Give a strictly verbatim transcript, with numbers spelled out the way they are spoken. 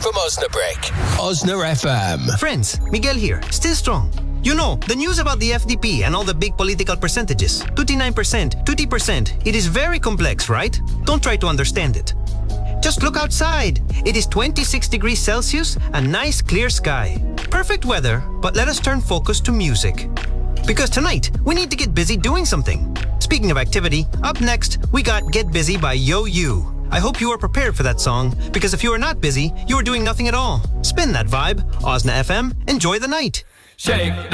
from Osnabrück. Osna F M. Friends, Miguel here. Still strong. You know, the news about the F D P and all the big political percentages. twenty-nine percent, twenty percent. It is very complex, right? Don't try to understand it. Just look outside. It is twenty-six degrees Celsius, a nice clear sky. Perfect weather, but let us turn focus to music. Because tonight, we need to get busy doing something. Speaking of activity, up next, we got Get Busy by Yo You. I hope you are prepared for that song, because if you are not busy, you are doing nothing at all. Spin that vibe. Osna F M, enjoy the night. Shake